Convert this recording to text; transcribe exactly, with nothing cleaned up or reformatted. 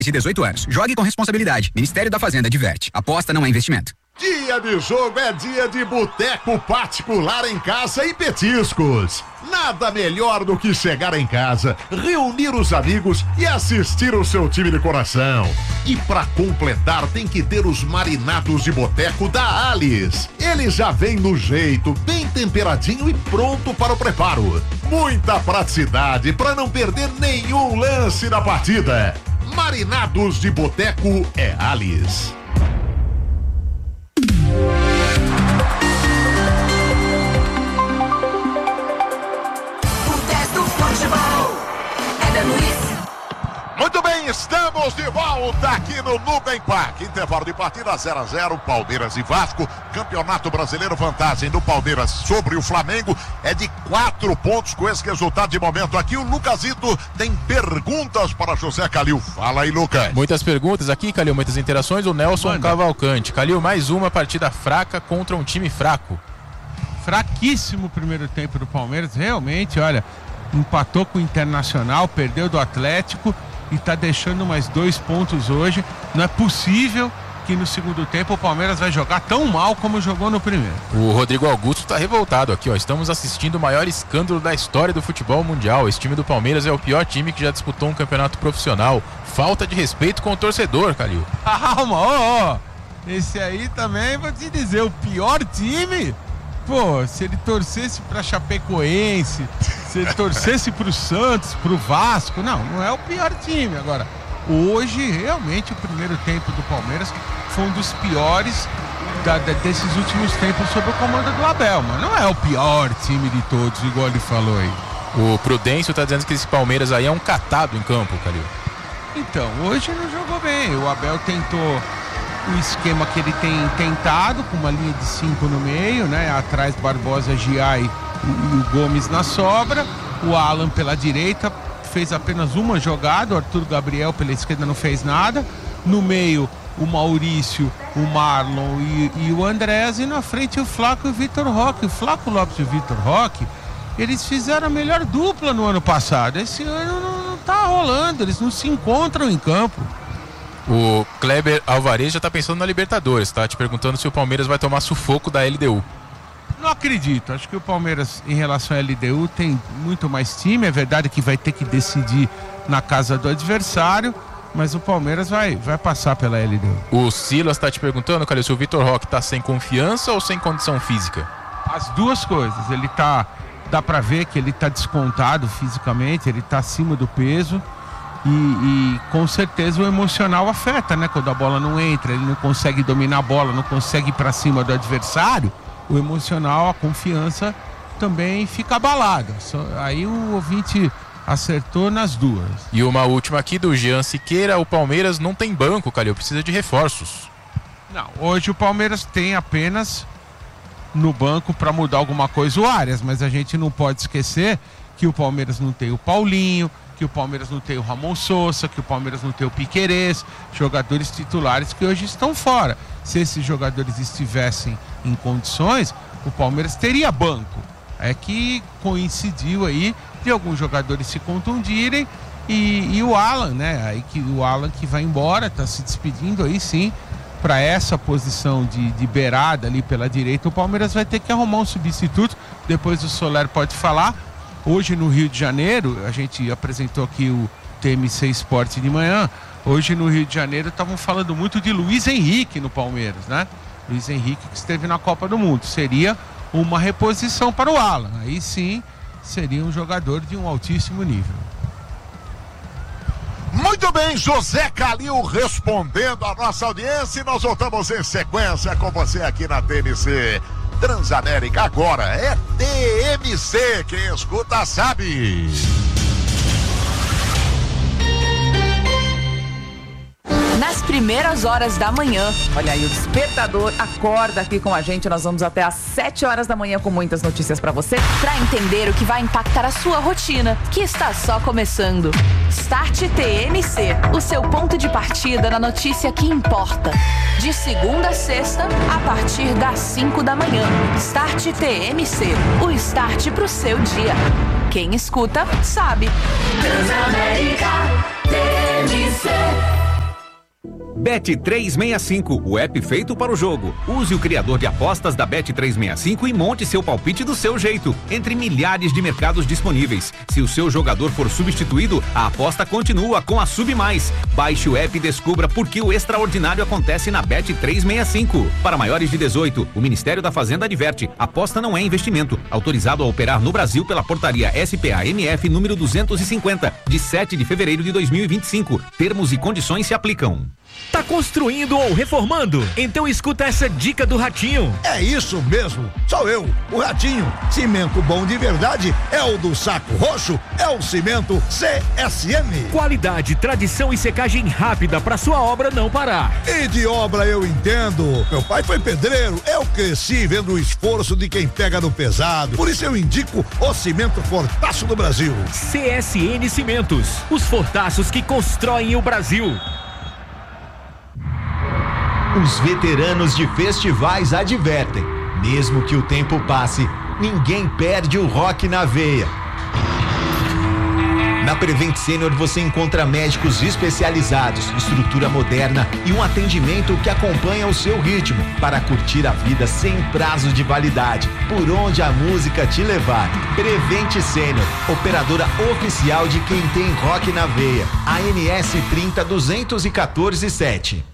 de dezoito anos. Jogue com responsabilidade. Ministério da Fazenda diverte. Aposta não é investimento. Dia de jogo é dia de boteco particular em casa e petiscos. Nada melhor do que chegar em casa, reunir os amigos e assistir o seu time de coração. E pra completar tem que ter os marinados de boteco da Alice. Ele já vem no jeito, bem temperadinho e pronto para o preparo. Muita praticidade para não perder nenhum lance da partida. Marinados de boteco é Alice. Muito bem, estamos de volta aqui no Nubem Park. Intervalo de partida zero a zero, Palmeiras e Vasco. Campeonato Brasileiro, vantagem do Palmeiras sobre o Flamengo é de quatro pontos com esse resultado de momento aqui. O Lucasito tem perguntas para José Calil. Fala aí, Lucas. Muitas perguntas aqui, Calil, muitas interações. O Nelson Manda. Cavalcante. Calil, mais uma partida fraca contra um time fraco. Fraquíssimo o primeiro tempo do Palmeiras, realmente, olha, empatou com o Internacional, perdeu do Atlético e tá deixando mais dois pontos hoje. Não é possível que no segundo tempo o Palmeiras vai jogar tão mal como jogou no primeiro. O Rodrigo Augusto tá revoltado aqui, ó. Estamos assistindo o maior escândalo da história do futebol mundial. Esse time do Palmeiras é o pior time que já disputou um campeonato profissional. Falta de respeito com o torcedor, Calil. Calma, ó, ó. Esse aí também, vou te dizer, o pior time? Pô, se ele torcesse pra Chapecoense, se ele torcesse pro Santos, pro Vasco, não, não é o pior time. Agora, hoje, realmente, o primeiro tempo do Palmeiras foi um dos piores da, da, desses últimos tempos sob o comando do Abel, mas não é o pior time de todos, igual ele falou aí. O Prudêncio tá dizendo que esse Palmeiras aí é um catado em campo, Calil. Então, hoje não jogou bem. O Abel tentou o esquema que ele tem tentado, com uma linha de cinco no meio, né? Atrás Barbosa, Giai e o Gomes na sobra. O Alan pela direita fez apenas uma jogada, o Arthur Gabriel pela esquerda não fez nada. No meio, o Maurício, o Marlon e, e o Andrés, e na frente o Flaco e o Vitor Roque. O Flaco Lopes e o Vitor Roque, eles fizeram a melhor dupla no ano passado. Esse ano não, não tá rolando, eles não se encontram em campo. O Kleber Alvarez já tá pensando na Libertadores, tá te perguntando se o Palmeiras vai tomar sufoco da L D U. Não acredito, acho que o Palmeiras em relação à L D U tem muito mais time. É verdade que vai ter que decidir na casa do adversário, mas o Palmeiras vai, vai passar pela L D U. O Silas tá te perguntando, cara, se o Vitor Roque tá sem confiança ou sem condição física? As duas coisas, ele tá, dá pra ver que ele tá descontado fisicamente, ele tá acima do peso. E, e com certeza o emocional afeta, né? Quando a bola não entra, ele não consegue dominar a bola, não consegue ir pra cima do adversário, o emocional, a confiança também fica abalada. Só, aí o ouvinte acertou nas duas. E uma última aqui do Jean Siqueira: o Palmeiras não tem banco, Calil, precisa de reforços. Não, hoje o Palmeiras tem apenas no banco para mudar alguma coisa o Arias, mas a gente não pode esquecer que o Palmeiras não tem o Paulinho, que o Palmeiras não tem o Ramon Sousa, que o Palmeiras não tem o Piquerez, jogadores titulares que hoje estão fora. Se esses jogadores estivessem em condições, o Palmeiras teria banco. É que coincidiu aí de alguns jogadores se contundirem e, e o Alan, né? Aí que o Alan que vai embora, tá se despedindo aí sim, para essa posição de, de beirada ali pela direita. O Palmeiras vai ter que arrumar um substituto. Depois o Soler pode falar. Hoje no Rio de Janeiro, a gente apresentou aqui o T M C Esporte de manhã. Hoje no Rio de Janeiro estavam falando muito de Luiz Henrique no Palmeiras, né? Luiz Henrique que esteve na Copa do Mundo. Seria uma reposição para o Alan. Aí sim, seria um jogador de um altíssimo nível. Muito bem, José Calil respondendo à nossa audiência, e nós voltamos em sequência com você aqui na T M C. Transamérica agora é T M C, quem escuta sabe. Nas primeiras horas da manhã, olha aí, o Despertador acorda aqui com a gente. Nós vamos até às sete horas da manhã com muitas notícias pra você, pra entender o que vai impactar a sua rotina, que está só começando. Start T M C, o seu ponto de partida na notícia que importa. De segunda a sexta, a partir das cinco da manhã. Start T M C, o start pro seu dia. Quem escuta, sabe. Transamérica T M C. Bet trezentos e sessenta e cinco, o app feito para o jogo. Use o criador de apostas da Bet trezentos e sessenta e cinco e monte seu palpite do seu jeito, entre milhares de mercados disponíveis. Se o seu jogador for substituído, a aposta continua com a Sub Mais. Baixe o app e descubra por que o extraordinário acontece na Bet trezentos e sessenta e cinco. Para maiores de dezoito, o Ministério da Fazenda adverte: aposta não é investimento. Autorizado a operar no Brasil pela portaria S P A M F número duzentos e cinquenta, de sete de fevereiro de dois mil e vinte e cinco. Termos e condições se aplicam. Tá construindo ou reformando? Então escuta essa dica do Ratinho. É isso mesmo, sou eu, o Ratinho. Cimento bom de verdade é o do Saco Roxo, é o cimento C S M. Qualidade, tradição e secagem rápida para sua obra não parar. E de obra eu entendo. Meu pai foi pedreiro, eu cresci vendo o esforço de quem pega no pesado. Por isso eu indico o cimento Fortaço do Brasil. C S N Cimentos, os fortaços que constroem o Brasil. Os veteranos de festivais advertem: mesmo que o tempo passe, ninguém perde o rock na veia. Na Prevent Senior você encontra médicos especializados, estrutura moderna e um atendimento que acompanha o seu ritmo para curtir a vida sem prazo de validade, por onde a música te levar. Prevent Senior, operadora oficial de quem tem rock na veia. A N S trinta duzentos e quatorze sete.